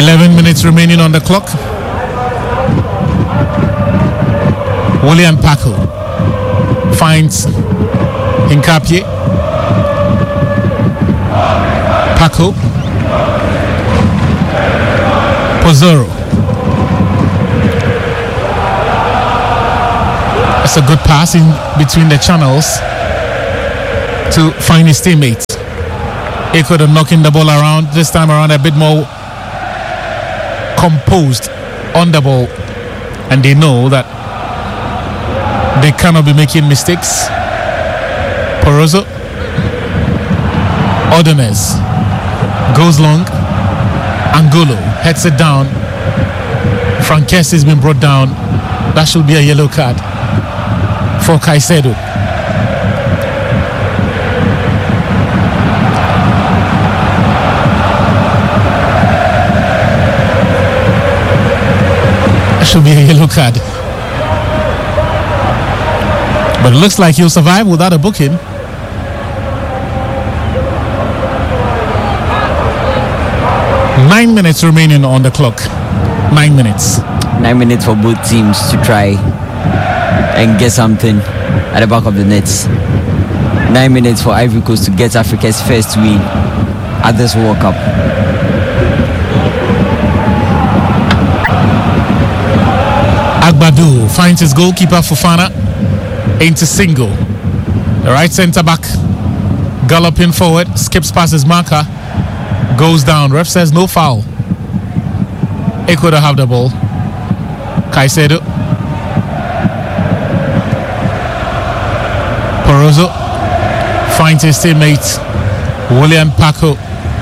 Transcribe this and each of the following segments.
11 minutes remaining on the clock. William Paco finds Hincapie. Paco. Pozzoro. That's a good pass in between the channels to find his teammates. Ecuador knocking the ball around, this time around a bit more composed on the ball, and they know that they cannot be making mistakes. Porozo. Ordonez goes long. Angulo heads it down. Franquez has been brought down. That should be a yellow card for Caicedo. That should be a yellow card. But it looks like he'll survive without a booking. Nine minutes remaining on the clock. 9 minutes. 9 minutes for both teams to try and get something at the back of the nets. 9 minutes for Ivory Coast to get Africa's first win at this World Cup. Agbadu finds his goalkeeper Fofana into single. The right centre back galloping forward, skips past his marker, goes down. Ref says no foul. Ecuador have the ball. Caicedo. Porozo finds his teammate William Paco.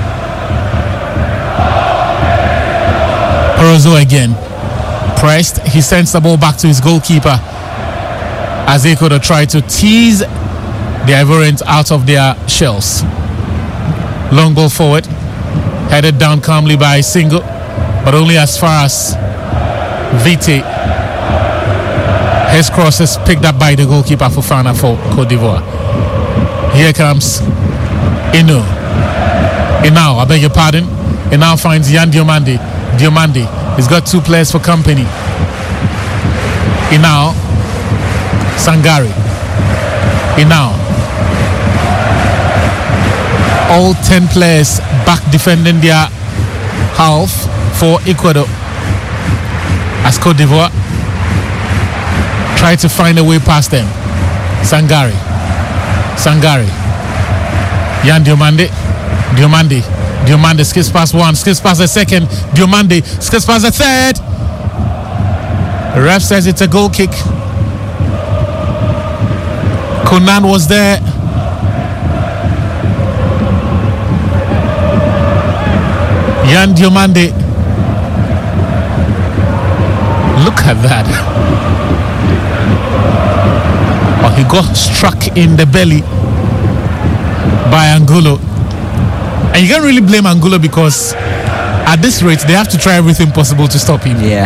Porozo again. Pressed, he sends the ball back to his goalkeeper as Ecuador try to tease the Ivorians out of their shells. Long ball forward, headed down calmly by Singo, but only as far as Vite. His cross is picked up by the goalkeeper Fofana for Cote d'Ivoire. Here comes Inau. Inau, I beg your pardon. Inau finds Yan Diomande. Diomande, he's got two players for company. Inau, Sangare. Inau. All 10 players back defending their half for Ecuador as Cote d'Ivoire try to find a way past them. Sangare. Yan Diomande. Diomande skips past one, skips past the second. Diomande skips past the third. The ref says it's a goal kick. Konan was there. Yan Diomande. Look at that. Oh, he got struck in the belly by Angulo. And you can't really blame Angulo because at this rate they have to try everything possible to stop him. Yeah.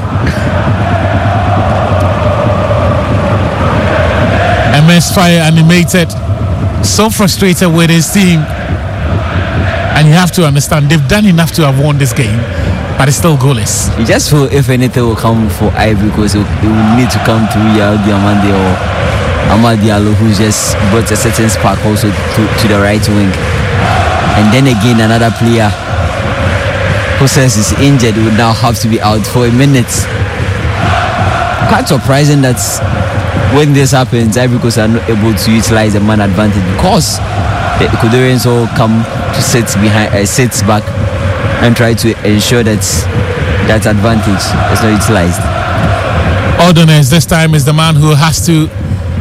MS Fire animated, so frustrated with his team. And you have to understand, they've done enough to have won this game, but it's still goalless. You just feel if anything will come for Ivory Coast, it will need to come through Yao Diomande or Amad Diallo, who just brought a certain spark also to the right wing. And then again, another player who says is injured would now have to be out for a minute. Quite surprising that when this happens, Ivory Coast are not able to utilize the man advantage because the Ecuadorians all come to sit back and try to ensure that that advantage is not utilized. Ordonez this time is the man who has to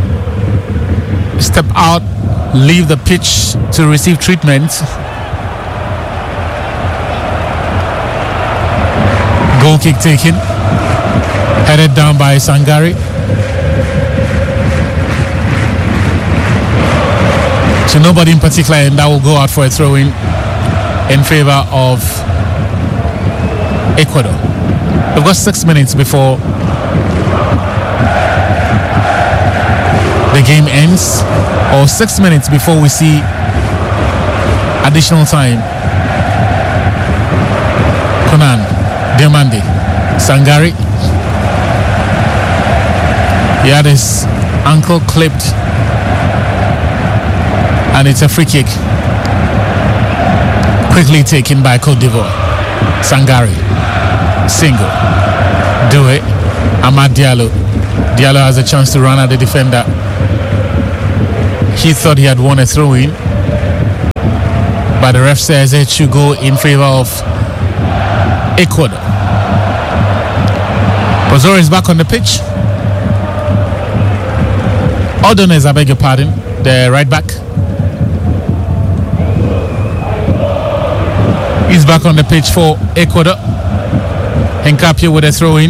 step out, leave the pitch to receive treatment. Goal kick taken, headed down by Sangare. So nobody in particular, and that will go out for a throw-in favor of Ecuador. We've got 6 minutes before the game ends, or 6 minutes before we see additional time. Konan. Diomande. Sangare. He had his ankle clipped. And it's a free kick. Quickly taken by Cote d'Ivoire. Sangare. Single. Do it. Amad Diallo. Diallo has a chance to run at the defender. He thought he had won a throw-in. But the ref says it should go in favor of Ecuador. Bozoro is back on the pitch. Ordonez, I beg your pardon, the right back. He's back on the pitch for Ecuador. Hincapie with a throw-in.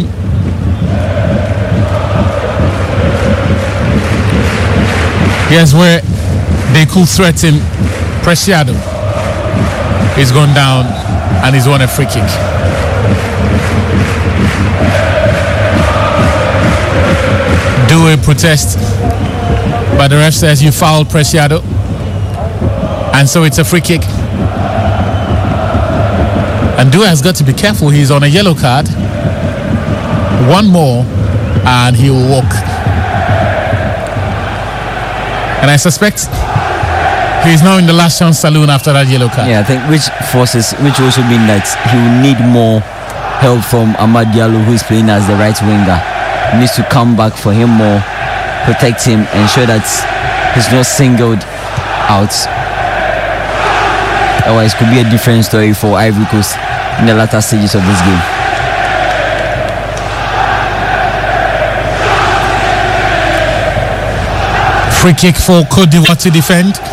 Here's where they could threaten Preciado. He's gone down and he's won a free kick. Do a protest, but the ref says you fouled Preciado, and so it's a free kick. And Due has got to be careful. He's on a yellow card. One more and he will walk. And I suspect he's now in the last chance saloon after that yellow card. Yeah, I think which also mean that he will need more help from Amad Diallo, who is playing as the right winger. He needs to come back for him more, protect him, ensure that he's not singled out. Otherwise, it could be a different story for Ivory Coast in the latter stages of this game. Free kick for Cote d'Ivoire to defend.